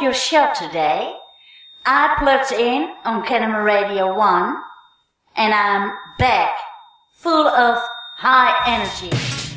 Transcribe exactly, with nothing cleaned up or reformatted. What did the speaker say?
your show today. I plugged in on Kenema Radio one, and I'm back, full of high energy.